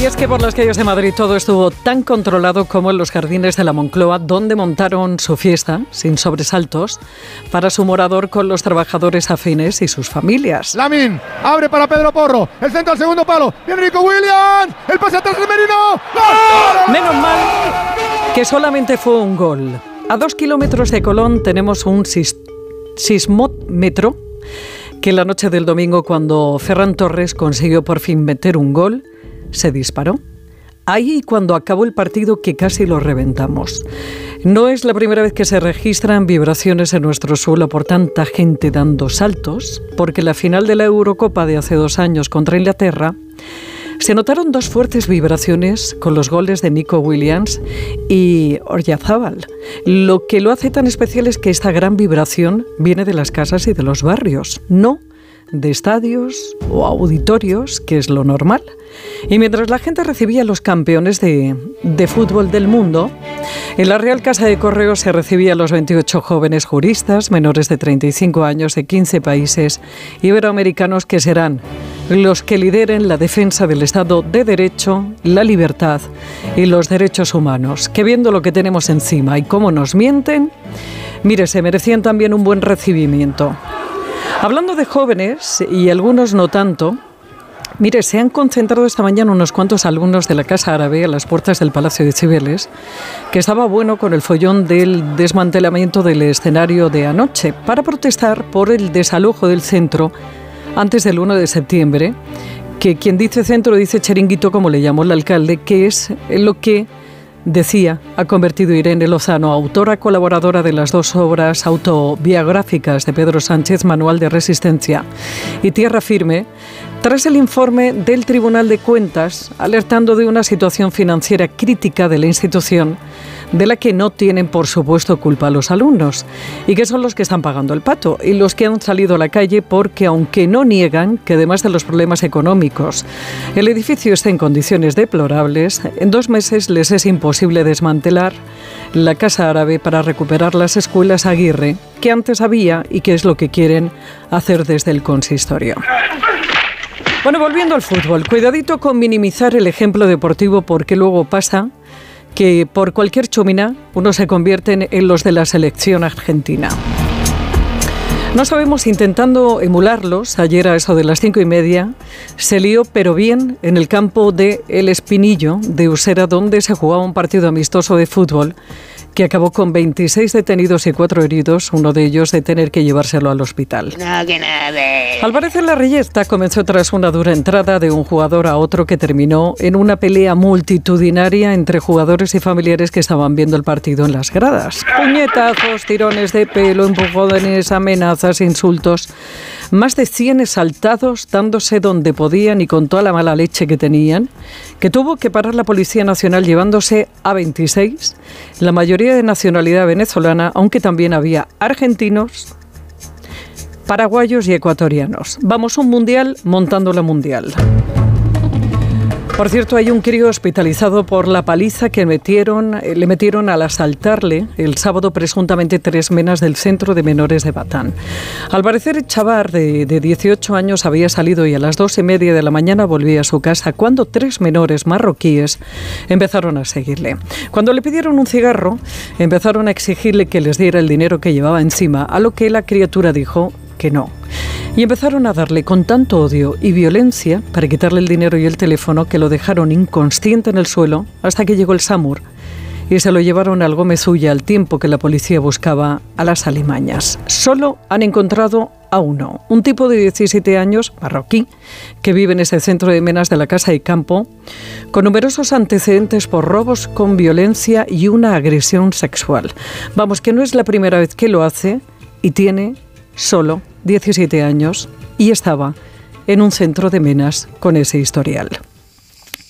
Y es que por las calles de Madrid todo estuvo tan controlado como en los jardines de la Moncloa, donde montaron su fiesta, sin sobresaltos, para su morador con los trabajadores afines y sus familias. Lamine abre para Pedro Porro, el centro al segundo palo, viene Nico Williams, el pase atrás de Merino. ¡Gol! Menos mal que solamente fue un gol. A 2 kilómetros de Colón tenemos un sismómetro que la noche del domingo, cuando Ferran Torres consiguió por fin meter un gol, se disparó. Ahí cuando acabó el partido, que casi lo reventamos. No es la primera vez que se registran vibraciones en nuestro suelo por tanta gente dando saltos, porque en la final de la Eurocopa de hace 2 años contra Inglaterra se notaron 2 fuertes vibraciones con los goles de Nico Williams y Oyarzabal. Lo que lo hace tan especial es que esta gran vibración viene de las casas y de los barrios, no de estadios o auditorios, que es lo normal. Y mientras la gente recibía a los campeones de fútbol del mundo, en la Real Casa de Correos se recibía a los 28 jóvenes juristas menores de 35 años de 15 países iberoamericanos que serán los que lideren la defensa del Estado de Derecho, la libertad y los derechos humanos, que viendo lo que tenemos encima y cómo nos mienten, mire, se merecían también un buen recibimiento. Hablando de jóvenes, y algunos no tanto, mire, se han concentrado esta mañana unos cuantos alumnos de la Casa Árabe a las puertas del Palacio de Cibeles, que estaba bueno con el follón del desmantelamiento del escenario de anoche, para protestar por el desalojo del centro antes del 1 de septiembre, que quien dice centro dice chiringuito, como le llamó el alcalde, que es lo que decía, ha convertido Irene Lozano, autora colaboradora de las 2 obras autobiográficas de Pedro Sánchez, Manual de Resistencia y Tierra Firme, tras el informe del Tribunal de Cuentas alertando de una situación financiera crítica de la institución, de la que no tienen, por supuesto, culpa los alumnos, y que son los que están pagando el pato y los que han salido a la calle porque, aunque no niegan que además de los problemas económicos, el edificio está en condiciones deplorables, en 2 meses les es imposible desmantelar la Casa Árabe para recuperar las escuelas Aguirre, que antes había y que es lo que quieren hacer desde el consistorio. Bueno, volviendo al fútbol, cuidadito con minimizar el ejemplo deportivo, porque luego pasa que por cualquier chumina uno se convierten en los de la selección argentina. No sabemos, intentando emularlos, ayer a eso de las 5:30, se lió, pero bien, en el campo de El Espinillo de Usera, donde se jugaba un partido amistoso de fútbol que acabó con 26 detenidos y 4 heridos, uno de ellos de tener que llevárselo al hospital. Al parecer la reyerta comenzó tras una dura entrada de un jugador a otro que terminó en una pelea multitudinaria entre jugadores y familiares que estaban viendo el partido en las gradas. Puñetazos, tirones de pelo, empujones, amenazas, insultos. Más de 100 exaltados dándose donde podían y con toda la mala leche que tenían, que tuvo que parar la Policía Nacional llevándose a 26, la mayoría de nacionalidad venezolana, aunque también había argentinos, paraguayos y ecuatorianos. Vamos, un mundial montando la mundial. Por cierto, hay un crío hospitalizado por la paliza que le metieron al asaltarle el sábado presuntamente 3 menas del centro de menores de Batán. Al parecer, el chaval de 18 años había salido y a las 2:30 de la mañana volvía a su casa cuando 3 menores marroquíes empezaron a seguirle. Cuando le pidieron un cigarro, empezaron a exigirle que les diera el dinero que llevaba encima, a lo que la criatura dijo que no. Y empezaron a darle con tanto odio y violencia para quitarle el dinero y el teléfono que lo dejaron inconsciente en el suelo hasta que llegó el SAMUR y se lo llevaron al Gómez Ulla al tiempo que la policía buscaba a las alimañas. Solo han encontrado a uno, un tipo de 17 años, marroquí, que vive en ese centro de Menas de la Casa y Campo, con numerosos antecedentes por robos con violencia y una agresión sexual. Vamos, que no es la primera vez que lo hace y tiene solo 17 años y estaba en un centro de Menas con ese historial.